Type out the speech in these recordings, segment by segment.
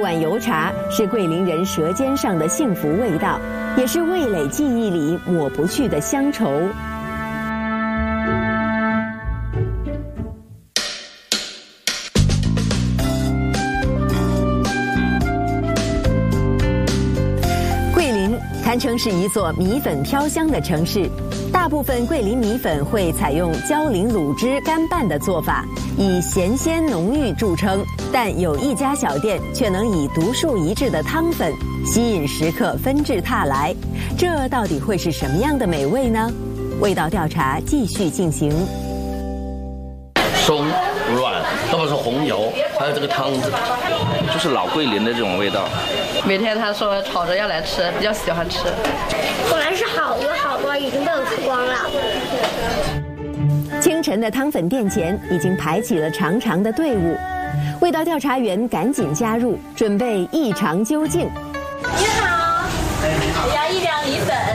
碗油茶是桂林人舌尖上的幸福味道，也是味蕾记忆里抹不去的乡愁。桂林堪称是一座米粉飘香的城市，大部分桂林米粉会采用焦龄卤汁干拌的做法，以咸鲜浓郁著称。但有一家小店却能以独树一帜的汤粉吸引食客纷至沓来，这到底会是什么样的美味呢？味道调查继续进行。 松软，要不是红油，还有这个汤子，就是老桂林的这种味道。 每天他说吵着要来吃，比较喜欢吃。 果然是好多已经被我吃光了。 清晨的汤粉店前已经排起了长长的队伍，味道调查员赶紧加入，准备一尝究竟。 你好，我要1两米粉。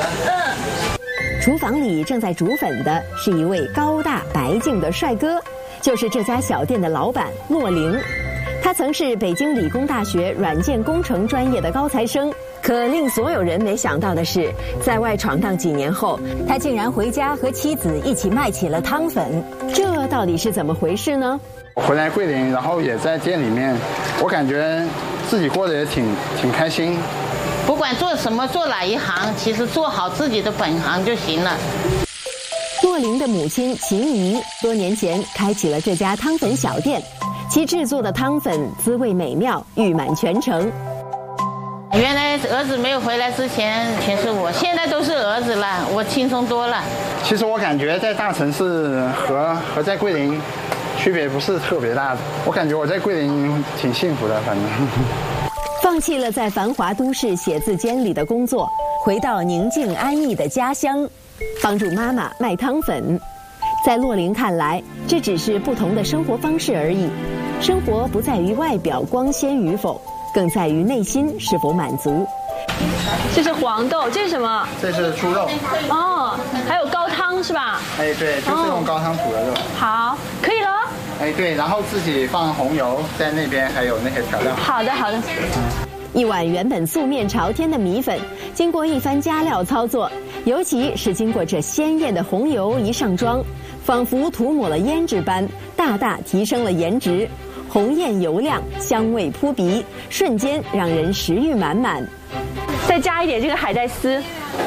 厨房里正在煮粉的是一位高大白净的帅哥，就是这家小店的老板骆玲。他曾是北京理工大学软件工程专业的高材生，可令所有人没想到的是，在外闯荡几年后，他竟然回家和妻子一起卖起了汤粉。这到底是怎么回事呢？ 我回来桂林，然后也在店里面，我感觉自己过得也挺开心。 不管做什么，做哪一行，其实做好自己的本行就行了。 骆玲的母亲秦姨多年前开启了这家汤粉小店，其制作的汤粉滋味美妙，誉满全城。 原来儿子没有回来之前全是我，现在都是儿子了，我轻松多了。 其实我感觉在大城市和在桂林区别不是特别大的，我感觉我在桂林挺幸福的，反正。 放弃了在繁华都市写字间里的工作，回到宁静安逸的家乡，帮助妈妈卖汤粉。在骆玲看来，这只是不同的生活方式而已。生活不在于外表光鲜与否，更在于内心是否满足。 这是黄豆，这是什么？ 这是猪肉。 哦，还有高汤是吧？ 哎，对，就是用高汤煮的肉。 好，可以了。 哎，对，然后自己放红油在那边，还有那些调料。 好的，好的。 一碗原本素面朝天的米粉，经过一番加料操作，尤其是经过这鲜艳的红油一上妆，仿佛涂抹了胭脂般，大大提升了颜值。红艳油亮，香味扑鼻，瞬间让人食欲满满。 再加一点这个海带丝。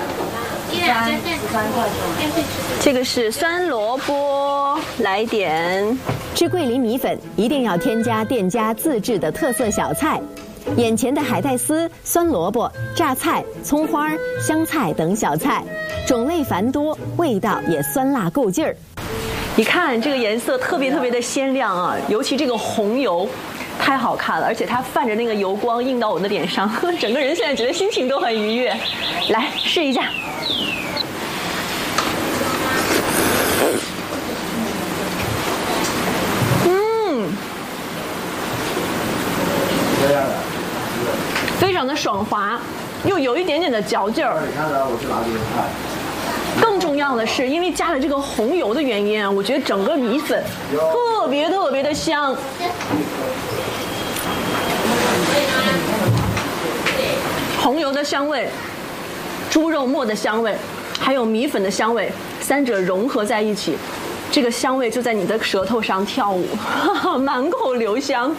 这个是酸萝卜，来点。 吃桂林米粉一定要添加店家自制的特色小菜，眼前的海带丝、酸萝卜、榨菜、葱花、香菜等小菜，种类繁多，味道也酸辣够劲儿。 你看这个颜色特别的鲜亮啊，尤其这个红油太好看了，而且它泛着那个油光映到我的脸上，整个人现在觉得心情都很愉悦。来试一下。非常的爽滑，又有一点点的嚼劲儿。更重要的是，因为加了这个红油的原因啊，我觉得整个米粉特别的香。红油的香味，猪肉末的香味，还有米粉的香味，三者融合在一起，这个香味就在你的舌头上跳舞，满口留香。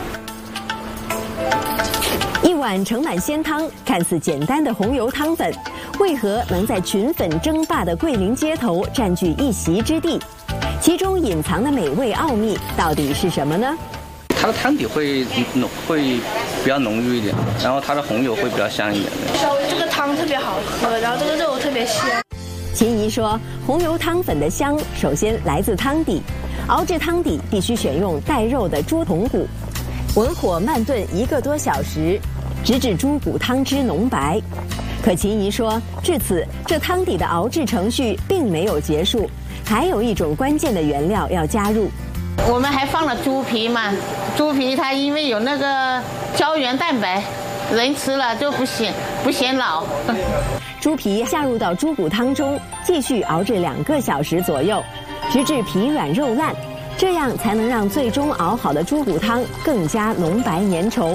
一碗盛满鲜汤，看似简单的红油汤粉，为何能在群粉争霸的桂林街头占据一席之地？其中隐藏的美味奥秘到底是什么呢？ 它的汤底会比较浓郁一点，然后它的红油会比较香一点。 这个汤特别好喝，然后这个肉特别鲜。 秦姨说，红油汤粉的香首先来自汤底，熬制汤底必须选用带肉的猪筒骨，文火慢炖1个多小时，直至猪骨汤汁浓白。可秦姨说，至此这汤底的熬制程序并没有结束，还有一种关键的原料要加入。 我们还放了猪皮嘛，猪皮它因为有那个胶原蛋白，人吃了就不显老。 猪皮下入到猪骨汤中，继续熬制2个小时左右，直至皮软肉烂，这样才能让最终熬好的猪骨汤更加浓白粘稠。